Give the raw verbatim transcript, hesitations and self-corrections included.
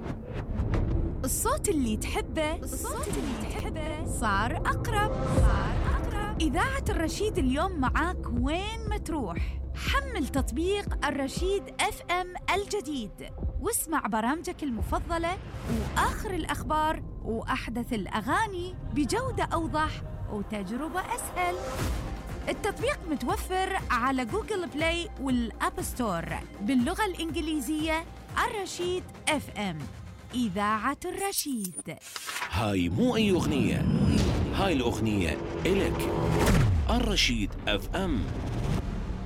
الصوت اللي تحبه الصوت اللي تحبه صار أقرب صار أقرب إذاعة الرشيد اليوم معاك وين ما تروح. حمل تطبيق الرشيد اف ام الجديد واسمع برامجك المفضلة وآخر الأخبار وأحدث الأغاني بجودة أوضح وتجربة أسهل. التطبيق متوفر على جوجل بلاي والأب ستور باللغة الإنجليزية. الرشيد اف ام، إذاعة الرشيد. هاي مو أي أغنية، هاي الأغنية إلك. الرشيد اف ام.